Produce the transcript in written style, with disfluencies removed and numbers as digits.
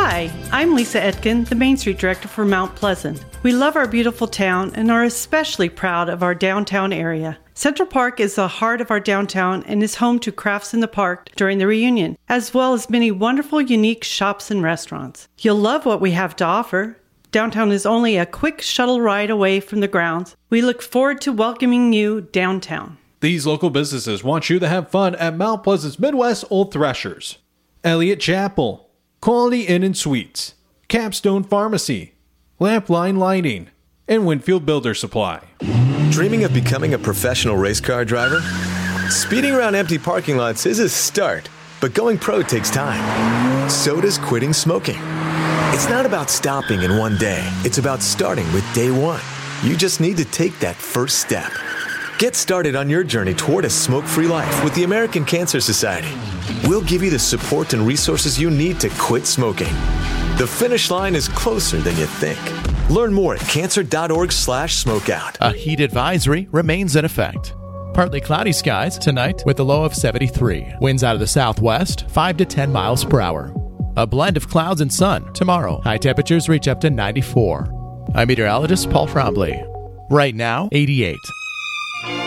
Hi, I'm Lisa Etkin, the Main Street Director for Mount Pleasant. We love our beautiful town and are especially proud of our downtown area. Central Park is the heart of our downtown and is home to Crafts in the Park during the reunion, as well as many wonderful, unique shops and restaurants. You'll love what we have to offer. Downtown is only a quick shuttle ride away from the grounds. We look forward to welcoming you downtown. These local businesses want you to have fun at Mount Pleasant's Midwest Old Threshers, Elliott Chapel, Quality Inn and Suites, Capstone Pharmacy, Lampline Lighting, and Winfield Builder Supply. Dreaming of becoming a professional race car driver? Speeding around empty parking lots is a start, but going pro takes time. So does quitting smoking. It's not about stopping in one day. It's about starting with day one. You just need to take that first step. Get started on your journey toward a smoke-free life with the American Cancer Society. We'll give you the support and resources you need to quit smoking. The finish line is closer than you think. Learn more at cancer.org/smokeout. A heat advisory remains in effect. Partly cloudy skies tonight with a low of 73. Winds out of the southwest, 5 to 10 miles per hour. A blend of clouds and sun tomorrow. High temperatures reach up to 94. I'm meteorologist Paul Trombley. Right now, 88.